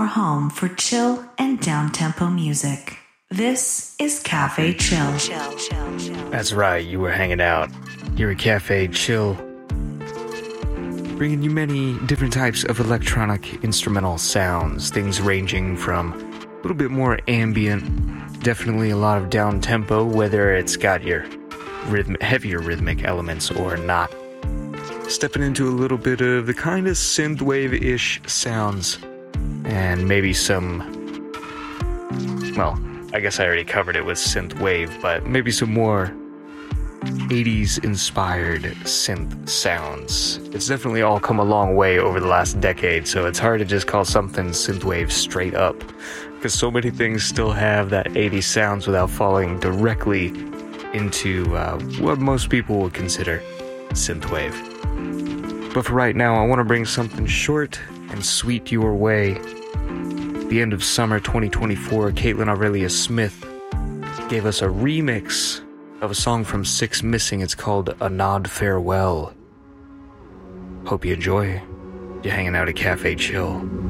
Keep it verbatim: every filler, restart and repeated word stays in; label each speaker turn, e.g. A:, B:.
A: your home for chill and down-tempo music. This is Cafe Chill.
B: That's right, you were hanging out here at Cafe Chill, bringing you many different types of electronic instrumental sounds, things ranging from a little bit more ambient, definitely a lot of down-tempo, whether it's got your rhythm, heavier rhythmic elements or not. Stepping into a little bit of the kind of synthwave-ish sounds, and maybe some, well, I guess I already covered it with synthwave, but maybe some more eighties-inspired synth sounds. It's definitely all come a long way over the last decade, so it's hard to just call something synthwave straight up, because so many things still have that eighties sounds without falling directly into uh, what most people would consider synthwave. But for right now, I want to bring something short and sweet your way. The end of summer twenty twenty-four, Caitlin Aurelia Smith gave us a remix of a song from Six Missing. It's called A Nod Farewell. Hope you enjoy. You're hanging out at Cafe Chill.